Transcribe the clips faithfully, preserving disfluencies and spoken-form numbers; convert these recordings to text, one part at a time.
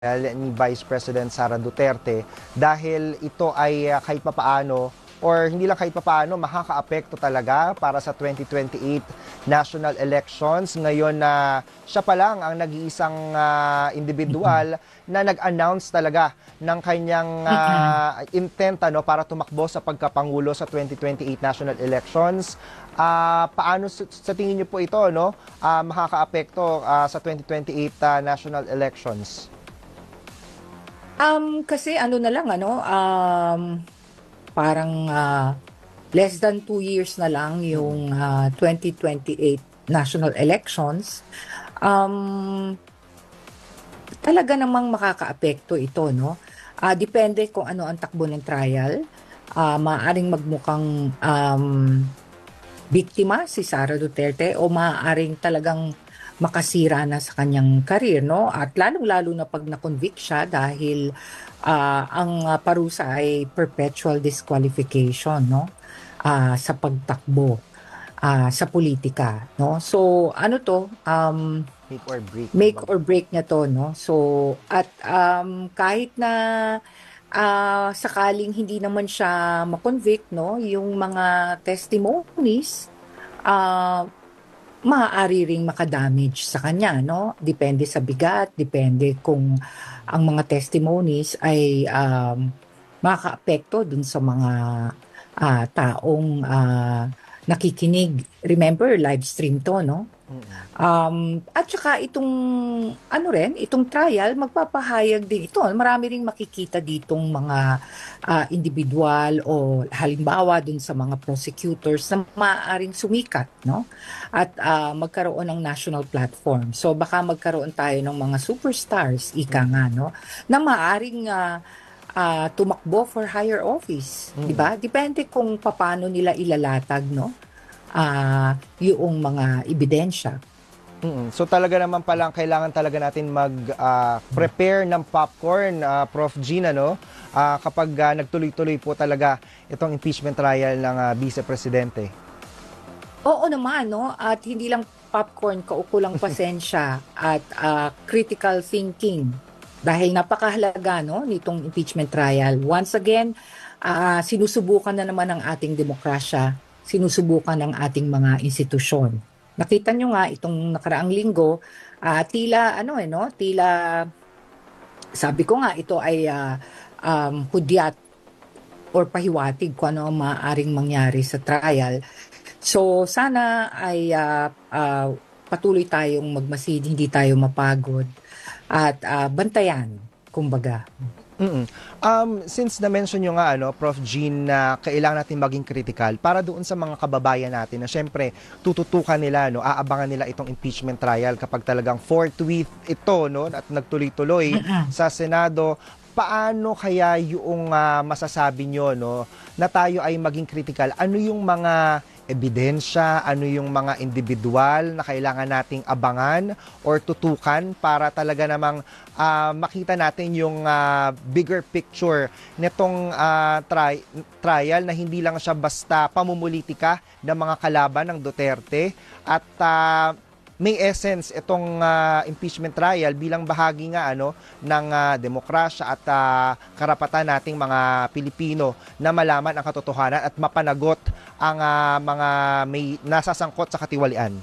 ni Vice President Sara Duterte dahil ito ay uh, kahit papaano or hindi lang kahit papaano makakaapekto talaga para sa twenty twenty-eight national elections. Ngayon na uh, siya pa lang ang nag-iisang uh, individual na nag-announce talaga ng kanyang uh, intent ano, para tumakbo sa pagkapangulo sa twenty twenty-eight national elections. Uh, paano sa tingin niyo po ito no, uh, makakaapekto uh, sa twenty twenty-eight uh, national elections? Um, kasi ano na lang ano, um, parang ah, less than two years na lang yung ah, twenty twenty-eight national elections. Um, talaga namang makakaapekto ito, no? Ah, depende kung ano ang takbo ng trial. Ah, maaaring magmukhang um, biktima si Sara Duterte o maaaring talagang makasira na sa kanyang career, no? At lalong-lalo na pag na-convict siya dahil ah, ang ah, parusa ay perpetual disqualification, no? Ah, sa pagtakbo ah, sa politika, no? So, ano to? Um, Make or break. make Kumbaga. or break niya to, no? So, at um, kahit na ah, sakaling hindi naman siya makonvict, no? Yung mga testimonies, ah, maaari ring makadamage sa kanya, no? Depende sa bigat, depende kung ang mga testimonies ay um, makakaapekto dun sa mga ah, taong ah, nakikinig. Remember, live stream to, no? Um, at saka itong ano rin, itong trial, magpapahayag din ito. Marami ring makikita ditong mga ah, individual o halimbawa dun sa mga prosecutors na maaaring sumikat, no? At ah, magkaroon ng national platform. So baka magkaroon tayo ng mga superstars, ika nga, no? Na maaaring ah, ah, tumakbo for higher office, di ba? Depende kung paano nila ilalatag, no? Ah, yung mga ebidensya. Mm. So talaga naman palang kailangan talaga natin mag-prepare ng popcorn, ah, Prof Gina, no? Ah, kapag ah, nagtuloy-tuloy po talaga itong impeachment trial ng ah, Vice Presidente. Oo naman, no? At hindi lang popcorn, kaukulang pasensya at ah, critical thinking. Dahil napakahalaga, no, nitong impeachment trial. Once again, ah, sinusubukan na naman ng ating demokrasya, sinusubukan ng ating mga institusyon. Nakita nyo nga itong nakaraang linggo, ah, tila ano eh, no? Tila sabi ko nga ito ay ah, um, hudyat or pahiwatig kung ano ang maaaring mangyari sa trial. So sana ay ah, ah, patuloy tayong magmasid, hindi tayo mapagod at ah, bantayan, kumbaga. Mm. Um, since na-mention nyo nga, ano, Prof Jean, na kailangan natin maging critical para doon sa mga kababayan natin na syempre tututukan nila, no, aabangan nila itong impeachment trial kapag talagang forthwith ito, no, at nagtuloy-tuloy sa Senado. Paano kaya yung ah, masasabi nyo, no, na tayo ay maging critical? Ano yung mga ebidensya, ano yung mga individual na kailangan nating abangan or tutukan para talaga namang ah, makita natin yung ah, bigger picture nitong ah, tri- trial na hindi lang siya basta pamumulitika ng mga kalaban ng Duterte at ah, may essence itong ah, impeachment trial bilang bahagi nga ano ng ah, demokrasya at ah, karapatan nating mga Pilipino na malaman ang katotohanan at mapanagot ang ah, mga may nasasangkot sa katiwalian.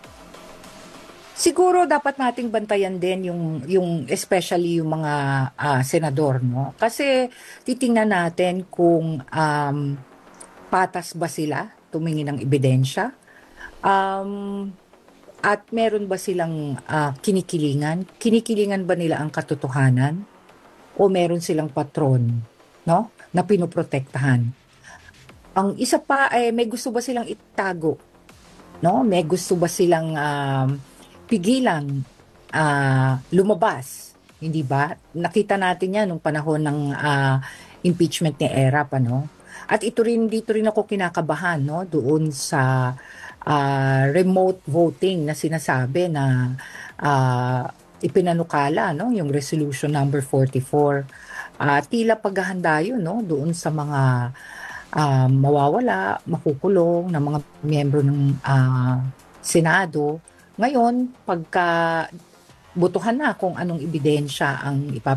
Siguro dapat nating bantayan din yung yung especially yung mga ah, senador, no? Kasi titingnan natin kung um, patas ba sila tumingin ng ebidensya. Um, at meron ba silang ah, kinikilingan? Kinikilingan ba nila ang katotohanan? O meron silang patron, no? Na pinoprotektahan. Ang isa pa ay may gusto ba silang itago, no? May gusto ba silang um, pigilang ah, lumabas, hindi ba? Nakita natin 'yan nung panahon ng ah, impeachment ni Erap, ano? At ito rin dito rin ako kinakabahan, no, doon sa ah, remote voting na sinasabi na ah, ipinanukala, no, yung resolution number forty-four. Ah, tila paghahanda yun, no, doon sa mga ah, mawawala, makukulong ng mga miyembro ng ah, Senado. Ngayon, pagka butuhan na kung anong ebidensya ang